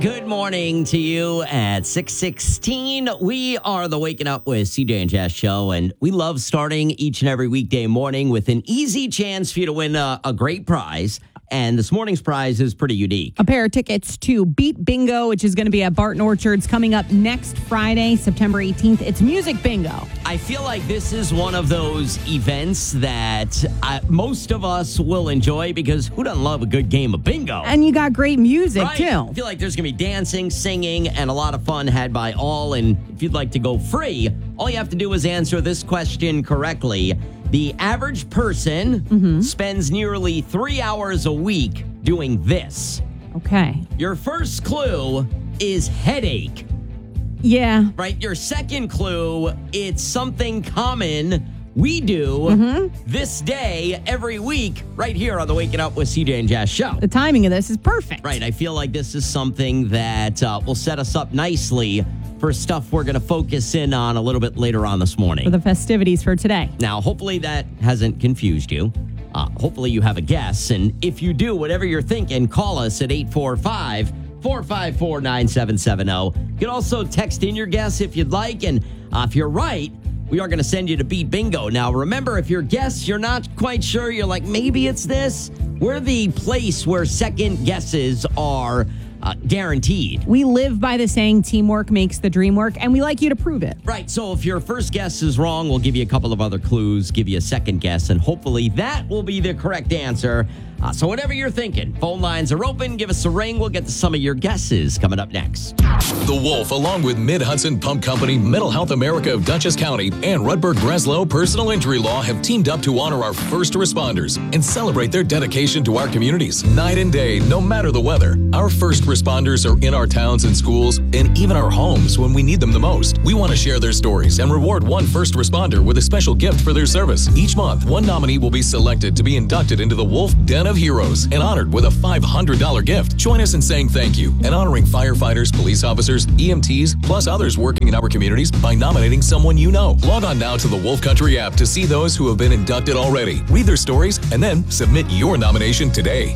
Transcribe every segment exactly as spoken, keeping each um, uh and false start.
Good morning to you at six sixteen. We are the Waking Up with C J and Jess show, and we love starting each and every weekday morning with an easy chance for you to win a, a great prize. And this morning's prize is pretty unique. A pair of tickets to Beat Bingo, which is going to be at Barton Orchards coming up next Friday, September eighteenth. It's music bingo. I feel like this is one of those events that uh, most of us will enjoy because who doesn't love a good game of bingo? And you got great music, right? too. I feel like there's going to be dancing, singing, and a lot of fun had by all. And if you'd like to go free, all you have to do is answer this question correctly. The average person mm-hmm. spends nearly three hours a week doing this. Okay. Your first clue is headache. Yeah. Right? Your second clue, it's something common we do mm-hmm. this day every week right here on the Waking Up with C J and Jess show. The timing of this is perfect. Right. I feel like this is something that uh, will set us up nicely for stuff we're going to focus in on a little bit later on this morning. For the festivities for today. Now, hopefully that hasn't confused you. Uh, hopefully you have a guess. And if you do, whatever you're thinking, call us at eight four five, four five four, nine seven seven zero. You can also text in your guess if you'd like. And uh, if you're right, we are going to send you to Beat Bingo. Now, remember, if your guess, you're not quite sure, you're like, maybe it's this. We're the place where second guesses are Uh, guaranteed. We live by the saying teamwork makes the dream work, and we like you to prove it. Right. So if your first guess is wrong, we'll give you a couple of other clues, give you a second guess, and hopefully that will be the correct answer. Uh, so whatever you're thinking, phone lines are open. Give us a ring. We'll get to some of your guesses coming up next. The Wolf, along with Mid-Hudson Pump Company, Mental Health America of Dutchess County, and Rudberg Breslow Personal Injury Law have teamed up to honor our first responders and celebrate their dedication to our communities. Night and day, no matter the weather, our first responders are in our towns and schools and even our homes when we need them the most. We want to share their stories and reward one first responder with a special gift for their service. Each month, one nominee will be selected to be inducted into the Wolf Den of Heroes and honored with a five hundred dollars gift. Join us in saying thank you and honoring firefighters, police officers, E M Ts, plus others working in our communities by nominating someone you know. Log on now to the Wolf Country app to see those who have been inducted already. Read their stories and then submit your nomination today.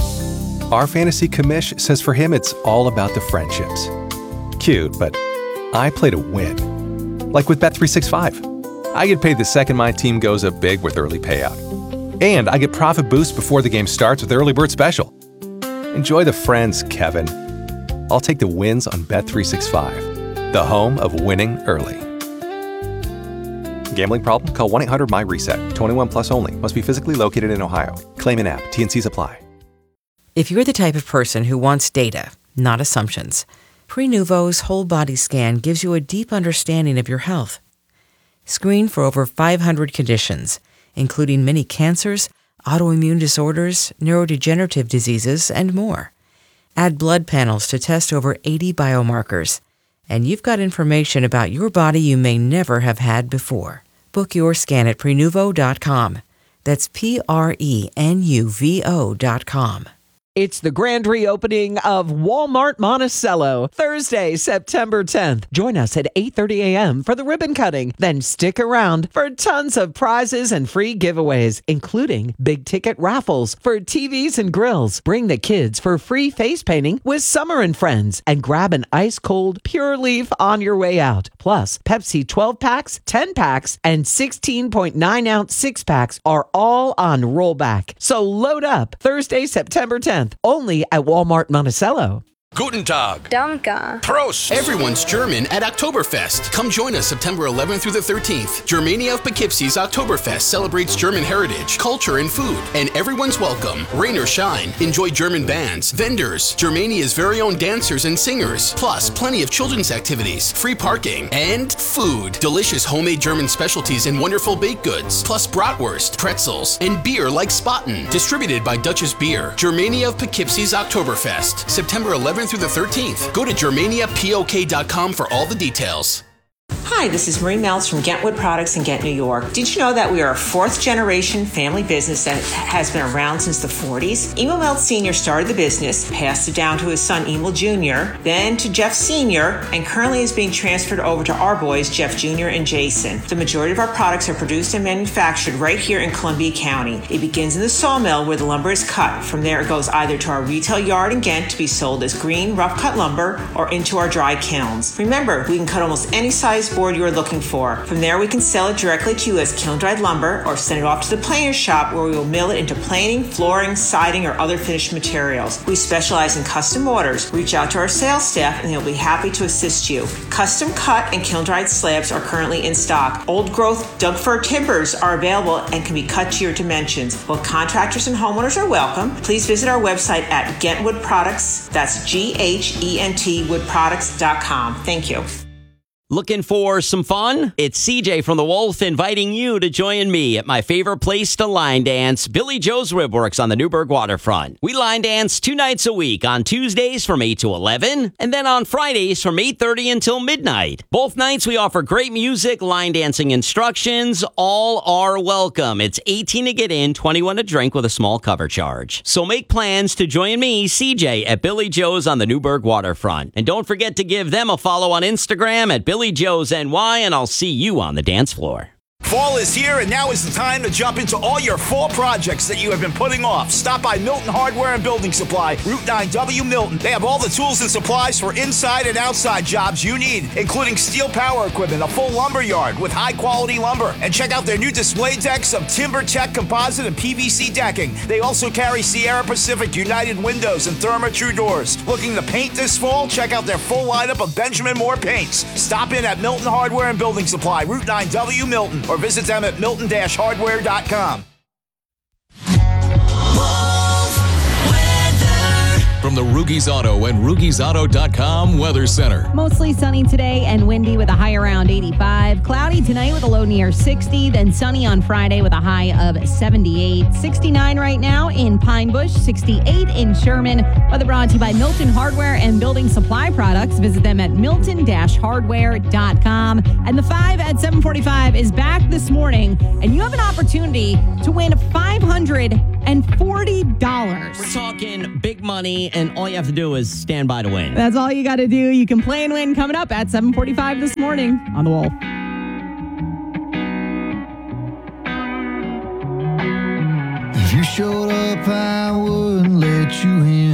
Our fantasy commish says for him it's all about the friendships. Cute, but I play to win. Like with Bet three sixty-five. I get paid the second my team goes up big with early payout. And I get profit boost before the game starts with Early Bird Special. Enjoy the friends, Kevin. I'll take the wins on Bet three sixty-five, the home of winning early. Gambling problem? Call one eight hundred M Y reset. twenty-one plus only. Must be physically located in Ohio. Claim in app. T N Cs apply. If you're the type of person who wants data, not assumptions, Prenuvo's whole body scan gives you a deep understanding of your health. Screen for over five hundred conditions, including many cancers, autoimmune disorders, neurodegenerative diseases, and more. Add blood panels to test over eighty biomarkers, and you've got information about your body you may never have had before. Book your scan at Prenuvo dot com. That's P R E N U V O dot com. It's the grand reopening of Walmart Monticello, Thursday, September tenth. Join us at eight thirty a.m. for the ribbon cutting. Then stick around for tons of prizes and free giveaways, including big-ticket raffles for T Vs and grills. Bring the kids for free face painting with Summer and Friends, and grab an ice-cold Pure Leaf on your way out. Plus, Pepsi twelve-packs, ten-packs, and sixteen point nine ounce six-packs are all on rollback. So load up Thursday, September tenth. Only at Walmart Monticello. Guten Tag. Danke. Prost. Everyone's German at Oktoberfest. Come join us September eleventh through the thirteenth. Germania of Poughkeepsie's Oktoberfest celebrates German heritage, culture, and food. And everyone's welcome. Rain or shine. Enjoy German bands, vendors, Germania's very own dancers and singers. Plus, plenty of children's activities, free parking, and food. Delicious homemade German specialties and wonderful baked goods. Plus bratwurst, pretzels, and beer like Spaten. Distributed by Dutchess Beer. Germania of Poughkeepsie's Oktoberfest. September eleventh through the thirteenth. Go to Germania P O K dot com for all the details. Hi, this is Marie Meltz from Ghent Wood Products in Ghent, New York. Did you know that we are a fourth generation family business that has been around since the forties? Emil Meltz Senior started the business, passed it down to his son Emil Junior, then to Jeff Senior, and currently is being transferred over to our boys, Jeff Junior and Jason. The majority of our products are produced and manufactured right here in Columbia County. It begins in the sawmill where the lumber is cut. From there it goes either to our retail yard in Ghent to be sold as green, rough cut lumber or into our dry kilns. Remember, we can cut almost any size board you are looking for. From there, we can sell it directly to you as kiln-dried lumber or send it off to the planer shop where we will mill it into planing, flooring, siding, or other finished materials. We specialize in custom orders. Reach out to our sales staff and they'll be happy to assist you. Custom cut and kiln-dried slabs are currently in stock. Old growth Doug fir timbers are available and can be cut to your dimensions. Both contractors and homeowners are welcome. Please visit our website at Ghent Wood Products. That's G H E N T wood products dot com. Thank you. Looking for some fun? It's C J from The Wolf inviting you to join me at my favorite place to line dance, Billy Joe's Ribworks on the Newburgh waterfront. We line dance two nights a week, on Tuesdays from eight to eleven, and then on Fridays from eight thirty until midnight. Both nights we offer great music, line dancing instructions. All are welcome. It's eighteen to get in, twenty-one to drink with a small cover charge. So make plans to join me, C J, at Billy Joe's on the Newburgh waterfront. And don't forget to give them a follow on Instagram at Billy Billy Joe's N Y, and I'll see you on the dance floor. Fall is here, and now is the time to jump into all your fall projects that you have been putting off. Stop by Milton Hardware and Building Supply, Route nine W Milton. They have all the tools and supplies for inside and outside jobs you need, including steel power equipment, a full lumber yard with high-quality lumber. And check out their new display decks of TimberTech composite and P V C decking. They also carry Sierra Pacific United windows and Therma-Tru doors. Looking to paint this fall? Check out their full lineup of Benjamin Moore paints. Stop in at Milton Hardware and Building Supply, Route nine W Milton, or visit them at milton dash hardware dot com. From the Rugies Auto and Rugies Auto dot com Weather Center. Mostly sunny today and windy with a high around eighty-five. Cloudy tonight with a low near sixty. Then sunny on Friday with a high of seventy-eight. sixty-nine right now in Pine Bush. sixty-eight in Sherman. Weather brought to you by Milton Hardware and Building Supply Products. Visit them at milton dash hardware dot com. And the five at seven forty-five is back this morning. And you have an opportunity to win five hundred forty dollars. We're talking big money, and all you have to do is stand by to win. That's all you got to do. You can play and win coming up at seven forty-five this morning on The Wolf. If you showed up, I wouldn't let you in.